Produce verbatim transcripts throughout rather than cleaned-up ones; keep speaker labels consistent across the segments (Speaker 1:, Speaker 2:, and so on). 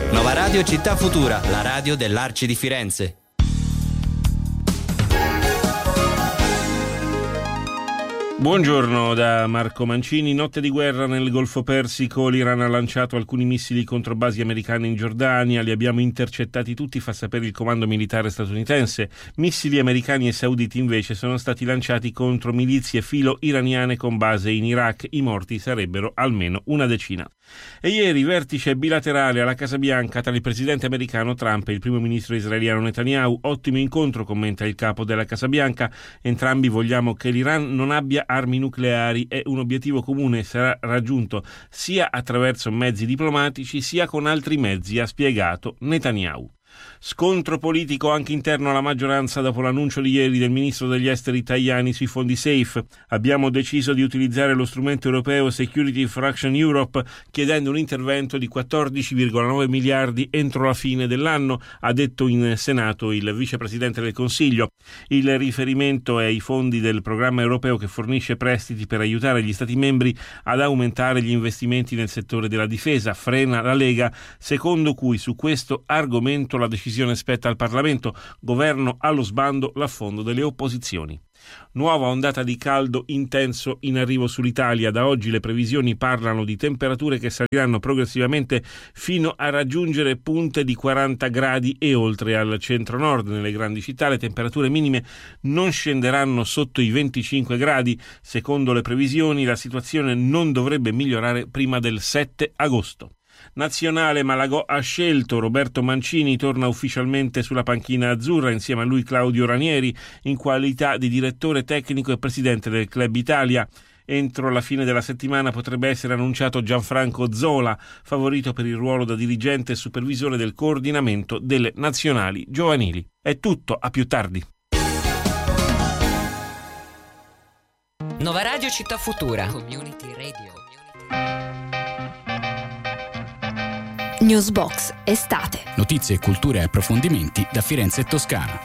Speaker 1: Nova Radio Città Futura, la radio dell'Arci di Firenze.
Speaker 2: Buongiorno da Marco Mancini. Notte di guerra nel Golfo Persico. L'Iran ha lanciato alcuni missili contro basi americane in Giordania. Li abbiamo intercettati tutti, fa sapere il comando militare statunitense. Missili americani e sauditi invece sono stati lanciati contro milizie filo-iraniane con base in Iraq. I morti sarebbero almeno una decina. E ieri vertice bilaterale alla Casa Bianca tra il presidente americano Trump e il primo ministro israeliano Netanyahu. Ottimo incontro, commenta il capo della Casa Bianca. Entrambi vogliamo che l'Iran non abbia armi nucleari e un obiettivo comune sarà raggiunto sia attraverso mezzi diplomatici sia con altri mezzi, ha spiegato Netanyahu. Scontro politico anche interno alla maggioranza dopo l'annuncio di ieri del ministro degli esteri Tajani sui fondi SAFE. Abbiamo deciso di utilizzare lo strumento europeo Security for Action Europe chiedendo un intervento di quattordici virgola nove miliardi entro la fine dell'anno, ha detto in Senato il vicepresidente del Consiglio. Il riferimento è ai fondi del programma europeo che fornisce prestiti per aiutare gli Stati membri ad aumentare gli investimenti nel settore della difesa. Frena la Lega, secondo cui su questo argomento la decisione spetta al Parlamento, governo allo sbando, l'affondo delle opposizioni. Nuova ondata di caldo intenso in arrivo sull'Italia. Da oggi le previsioni parlano di temperature che saliranno progressivamente fino a raggiungere punte di quaranta gradi e oltre. Al centro-nord, nelle grandi città, le temperature minime non scenderanno sotto i venticinque gradi. Secondo le previsioni, la situazione non dovrebbe migliorare prima del sette agosto. Nazionale, Malagò ha scelto Roberto Mancini, torna ufficialmente sulla panchina azzurra, insieme a lui Claudio Ranieri in qualità di direttore tecnico e presidente del Club Italia. Entro la fine della settimana potrebbe essere annunciato Gianfranco Zola, favorito per il ruolo da dirigente e supervisore del coordinamento delle nazionali giovanili. È tutto, a più tardi.
Speaker 3: Nova Radio Città Futura. Community Radio.
Speaker 4: Newsbox estate.
Speaker 5: Notizie, cultura e approfondimenti da Firenze e Toscana.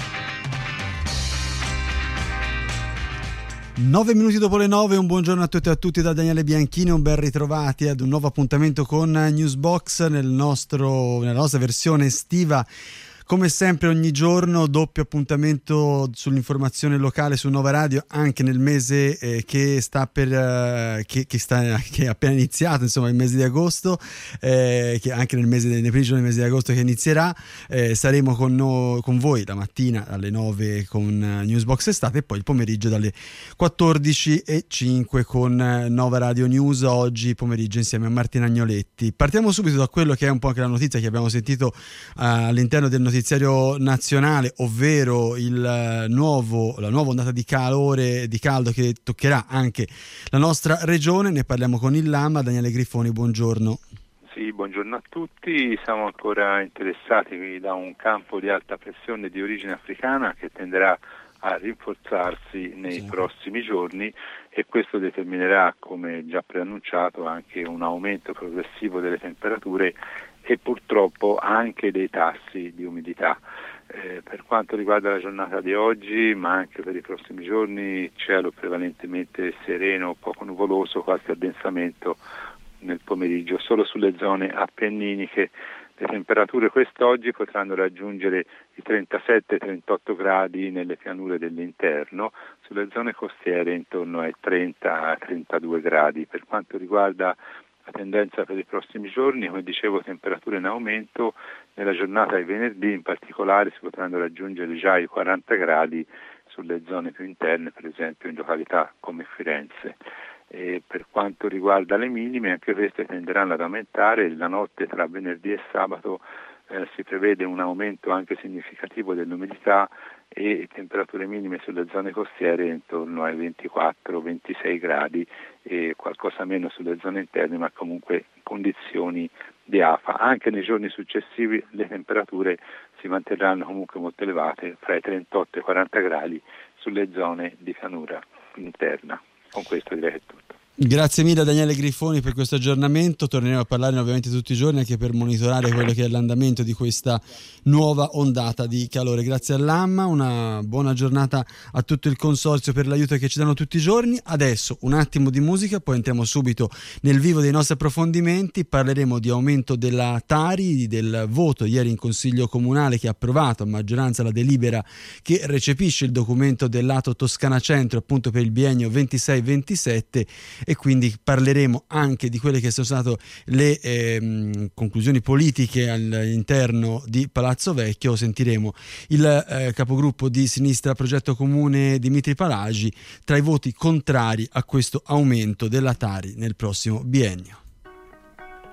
Speaker 6: Nove minuti dopo le nove, un buongiorno a tutti e a tutti da Daniele Bianchini, un ben ritrovati ad un nuovo appuntamento con Newsbox nel nostro, nella nostra versione estiva. Come sempre ogni giorno doppio appuntamento sull'informazione locale su Nova Radio anche nel mese eh, che sta per eh, che, che sta che è appena iniziato, insomma il mese di agosto, eh, che anche nel mese nei primi giorni del mese di agosto che inizierà, eh, saremo con, no, con voi la mattina alle nove con Newsbox Estate e poi il pomeriggio dalle quattordici e cinque con Nova Radio News, oggi pomeriggio insieme a Martina Agnoletti. Partiamo subito da quello che è un po' anche la notizia che abbiamo sentito uh, all'interno del notiziario nazionale, ovvero il nuovo, la nuova ondata di calore, di caldo che toccherà anche la nostra regione. Ne parliamo con il Lama. Daniele Griffoni, buongiorno.
Speaker 7: Sì, buongiorno a tutti. Siamo ancora interessati da un campo di alta pressione di origine africana che tenderà a rinforzarsi nei sì. prossimi giorni e questo determinerà, come già preannunciato, anche un aumento progressivo delle temperature e purtroppo anche dei tassi di umidità. Eh, per quanto riguarda la giornata di oggi, ma anche per i prossimi giorni, cielo prevalentemente sereno, poco nuvoloso, qualche addensamento nel pomeriggio. Solo sulle zone appenniniche le temperature quest'oggi potranno raggiungere i trentasette trentotto gradi nelle pianure dell'interno, sulle zone costiere intorno ai trenta trentadue gradi. Per quanto riguarda la tendenza per i prossimi giorni, come dicevo, temperature in aumento. Nella giornata di venerdì in particolare si potranno raggiungere già i quaranta gradi sulle zone più interne, per esempio in località come Firenze. E per quanto riguarda le minime, anche queste tenderanno ad aumentare. La notte tra venerdì e sabato eh, si prevede un aumento anche significativo dell'umidità e temperature minime sulle zone costiere intorno ai ventiquattro ventisei gradi e qualcosa meno sulle zone interne, ma comunque condizioni di afa. Anche nei giorni successivi le temperature si manterranno comunque molto elevate, fra i trentotto e i quaranta gradi sulle zone di pianura interna. Con questo direi che è tutto.
Speaker 6: Grazie mille a Daniele Grifoni per questo aggiornamento, torneremo a parlare ovviamente tutti i giorni anche per monitorare quello che è l'andamento di questa nuova ondata di calore. Grazie all'Amma, una buona giornata a tutto il consorzio per l'aiuto che ci danno tutti i giorni. Adesso un attimo di musica, poi entriamo subito nel vivo dei nostri approfondimenti, parleremo di aumento della Tari, del voto ieri in Consiglio Comunale che ha approvato a maggioranza la delibera che recepisce il documento del lato Toscana Centro appunto per il biennio ventisei ventisette, e quindi parleremo anche di quelle che sono state le eh, conclusioni politiche all'interno di Palazzo Vecchio. Sentiremo il eh, capogruppo di Sinistra Progetto Comune Dimitri Palagi tra i voti contrari a questo aumento della Tari nel prossimo biennio.